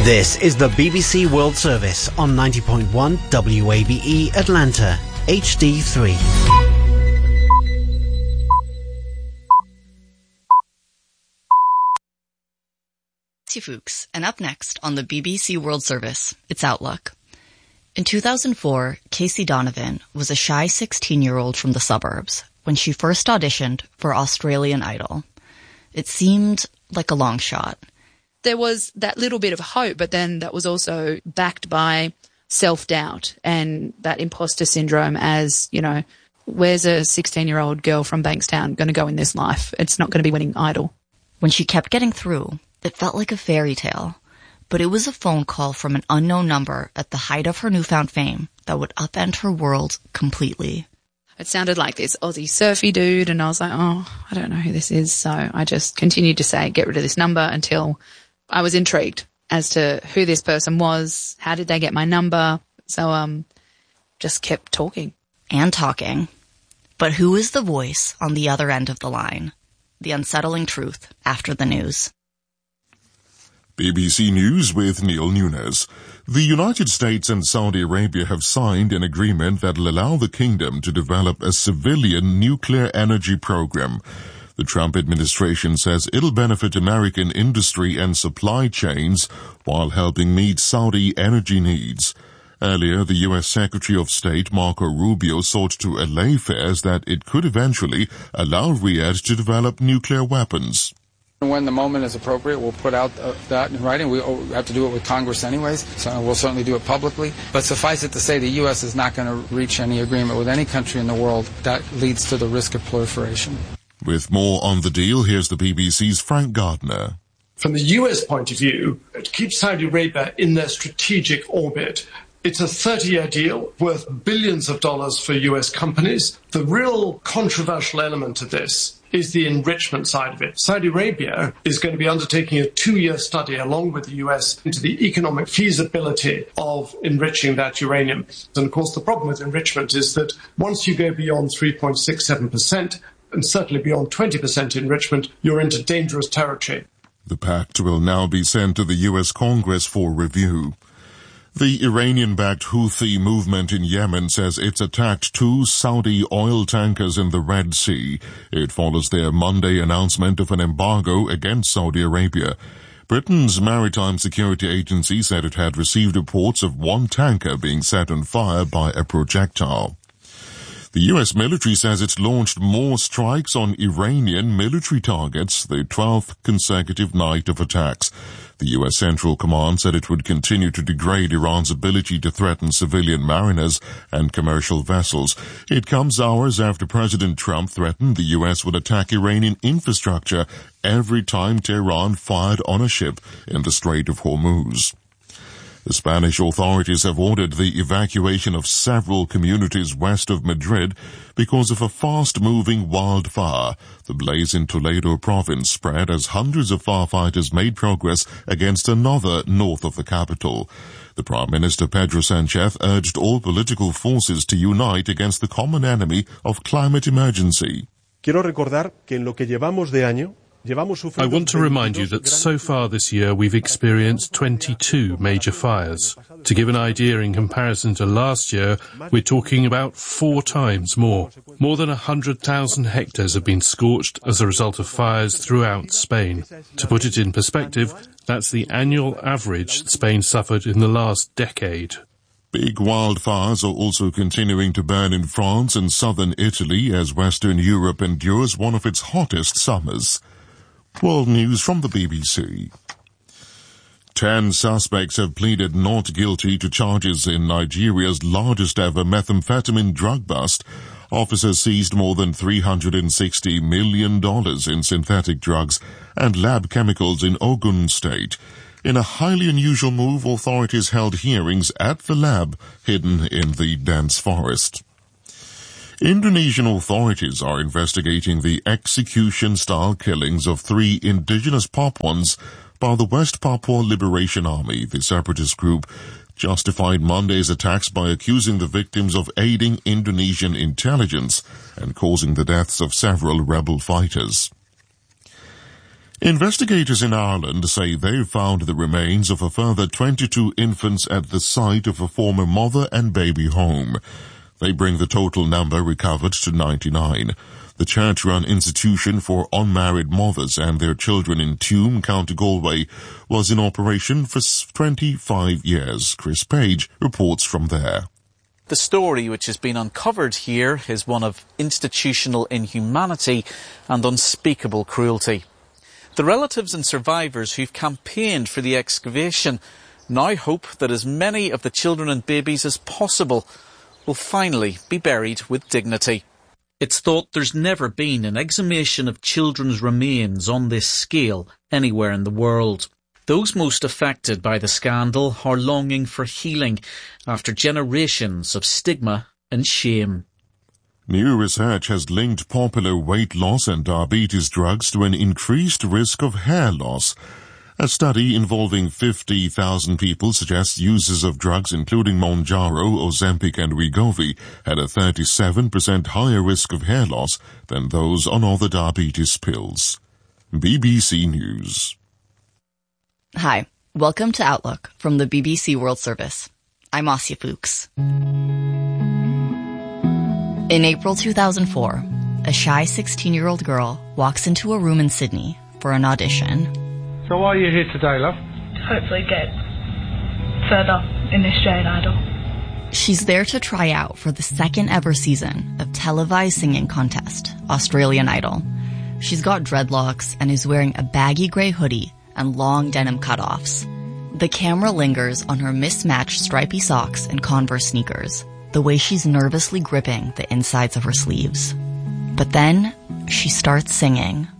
This is the BBC World Service on 90.1 WABE Atlanta, HD3. Fuchs, and up next on the BBC World Service, it's Outlook. In 2004, Casey Donovan was a shy 16-year-old from the suburbs when she first auditioned for Australian Idol. It seemed like a long shot. There was that little bit of hope, but then that was also backed by self-doubt and that imposter syndrome as, you know, where's a 16-year-old girl from Bankstown going to go in this life? It's not going to be winning Idol. When she kept getting through, it felt like a fairy tale, but it was a phone call from an unknown number at the height of her newfound fame that would upend her world completely. It sounded like this Aussie surfy dude, and I was like, oh, I don't know who this is. So I just continued to say, get rid of this number until I was intrigued as to who this person was, how did they get my number. So just kept talking. And talking. But who is the voice on the other end of the line? The unsettling truth after the news. BBC News with Neil Nunes. The United States and Saudi Arabia have signed an agreement that will allow the kingdom to develop a civilian nuclear energy program. The Trump administration says it'll benefit American industry and supply chains while helping meet Saudi energy needs. Earlier, the U.S. Secretary of State Marco Rubio sought to allay fears that it could eventually allow Riyadh to develop nuclear weapons. When the moment is appropriate, we'll put out that in writing. We have to do it with Congress anyways, so we'll certainly do it publicly. But suffice it to say, the U.S. is not going to reach any agreement with any country in the world that leads to the risk of proliferation. With more on the deal, here's the BBC's Frank Gardner. From the U.S. point of view, it keeps Saudi Arabia in their strategic orbit. It's a 30-year deal worth billions of dollars for U.S. companies. The real controversial element of this is the enrichment side of it. Saudi Arabia is going to be undertaking a 2-year study along with the US into the economic feasibility of enriching that uranium. And of course, the problem with enrichment is that once you go beyond 3.67%, and certainly beyond 20% enrichment, you're into dangerous territory. The pact will now be sent to the US Congress for review. The Iranian-backed Houthi movement in Yemen says it's attacked 2 Saudi oil tankers in the Red Sea. It follows their Monday announcement of an embargo against Saudi Arabia. Britain's Maritime Security Agency said it had received reports of 1 tanker being set on fire by a projectile. The U.S. military says it's launched more strikes on Iranian military targets, the 12th consecutive night of attacks. The U.S. Central Command said it would continue to degrade Iran's ability to threaten civilian mariners and commercial vessels. It comes hours after President Trump threatened the U.S. would attack Iranian infrastructure every time Tehran fired on a ship in the Strait of Hormuz. The Spanish authorities have ordered the evacuation of several communities west of Madrid because of a fast-moving wildfire. The blaze in Toledo province spread as hundreds of firefighters made progress against another north of the capital. The Prime Minister Pedro Sánchez urged all political forces to unite against the common enemy of climate emergency. Quiero recordar que en lo que llevamos de año, I want to remind you that so far this year we've experienced 22 major fires. To give an idea, in comparison to last year, we're talking about 4 times more. More than 100,000 hectares have been scorched as a result of fires throughout Spain. To put it in perspective, that's the annual average Spain suffered in the last decade. Big wildfires are also continuing to burn in France and southern Italy as Western Europe endures one of its hottest summers. World News from the BBC. 10 suspects have pleaded not guilty to charges in Nigeria's largest ever methamphetamine drug bust. Officers seized more than $360 million in synthetic drugs and lab chemicals in Ogun State. In a highly unusual move, authorities held hearings at the lab hidden in the dense forest. Indonesian authorities are investigating the execution-style killings of 3 indigenous Papuans by the West Papua Liberation Army. The separatist group justified Monday's attacks by accusing the victims of aiding Indonesian intelligence and causing the deaths of several rebel fighters. Investigators in Ireland say they've found the remains of a further 22 infants at the site of a former mother and baby home. They bring the total number recovered to 99. The church-run institution for unmarried mothers and their children in Tuam, County Galway, was in operation for 25 years. Chris Page reports from there. The story which has been uncovered here is one of institutional inhumanity and unspeakable cruelty. The relatives and survivors who've campaigned for the excavation now hope that as many of the children and babies as possible will finally be buried with dignity. It's thought there's never been an exhumation of children's remains on this scale anywhere in the world. Those most affected by the scandal are longing for healing after generations of stigma and shame. New research has linked popular weight loss and diabetes drugs to an increased risk of hair loss. A study involving 50,000 people suggests users of drugs including Mounjaro, Ozempic and Wegovy had a 37% higher risk of hair loss than those on other diabetes pills. BBC News. Hi, welcome to Outlook from the BBC World Service. I'm Asya Fuchs. In April 2004, a shy 16-year-old girl walks into a room in Sydney for an audition. So why are you here today, love? Hopefully get further in the Australian Idol. She's there to try out for the second ever season of televised singing contest, Australian Idol. She's got dreadlocks and is wearing a baggy grey hoodie and long denim cutoffs. The camera lingers on her mismatched stripy socks and Converse sneakers, the way she's nervously gripping the insides of her sleeves. But then she starts singing.